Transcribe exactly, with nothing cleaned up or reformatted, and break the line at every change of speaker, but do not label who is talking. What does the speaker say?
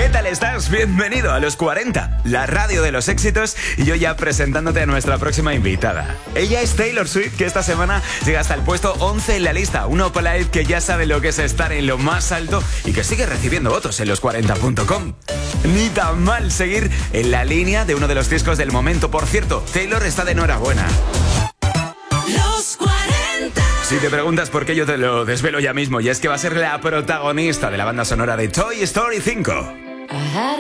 ¿Qué tal estás? Bienvenido a Los cuarenta, la radio de los éxitos, y yo ya presentándote a nuestra próxima invitada. Ella es Taylor Swift, que esta semana llega hasta el puesto once en la lista. Un Opalite que ya sabe lo que es estar en lo más alto y que sigue recibiendo votos en los cuarenta punto com. Ni tan mal seguir en la línea de uno de los discos del momento. Por cierto, Taylor está de enhorabuena.
Los cuarenta.
Si te preguntas por qué, yo te lo desvelo ya mismo, y es que va a ser la protagonista de la banda sonora de Toy Story cinco.
I had